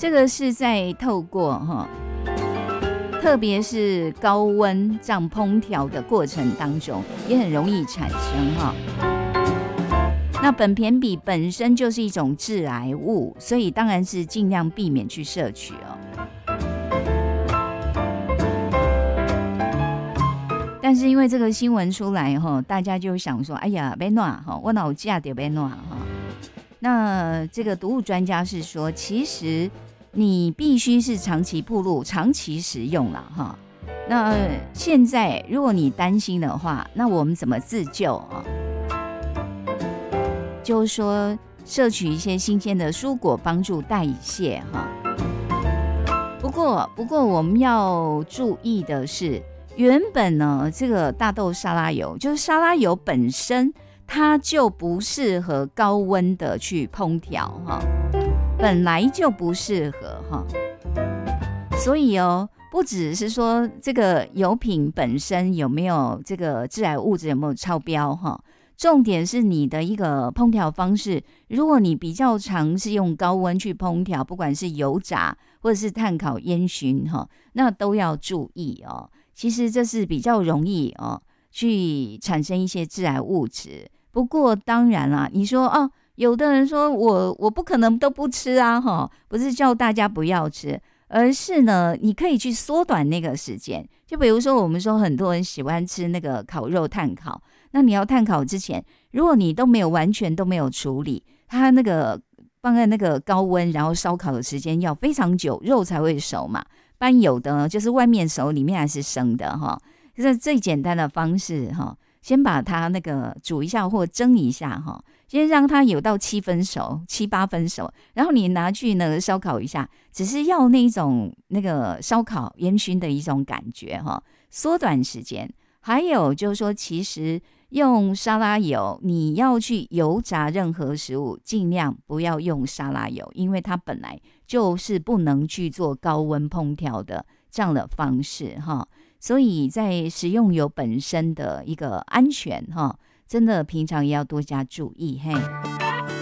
这个是在透过特别是高温这样烹调的过程当中，也很容易产生那苯酊比本身就是一种致癌物，所以当然是尽量避免去摄取但是因为这个新闻出来大家就想说，哎呀，要哪我哪有吃就要哪那这个毒物专家是说，其实你必须是长期暴露、长期食用了那现在如果你担心的话，那我们怎么自救就是说摄取一些新鲜的蔬果，帮助代谢不过我们要注意的是，原本呢这个大豆沙拉油，就是沙拉油本身它就不适合高温的去烹调本来就不适合所以不只是说这个油品本身有没有这个致癌物质有没有超标重点是你的一个烹调方式，如果你比较常是用高温去烹调，不管是油炸或者是炭烤烟熏那都要注意其实这是比较容易去产生一些致癌物质。不过当然啦，你说有的人说我不可能都不吃不是叫大家不要吃，而是呢你可以去缩短那个时间。就比如说我们说很多人喜欢吃那个烤肉炭烤，那你要炭烤之前，如果你都没有完全都没有处理，它那个放在那个高温然后烧烤的时间要非常久，肉才会熟嘛。不然有的就是外面熟里面还是生的就是最简单的方式先把它那个煮一下或蒸一下先让它有到7分熟、7、8分熟，然后你拿去那个烧烤一下，只是要那种那个烧烤烟熏的一种感觉缩短时间。还有就是说，其实用沙拉油，你要去油炸任何食物，尽量不要用沙拉油，因为它本来就是不能去做高温烹调的这样的方式所以在食用油本身的一个安全真的平常也要多加注意嘿。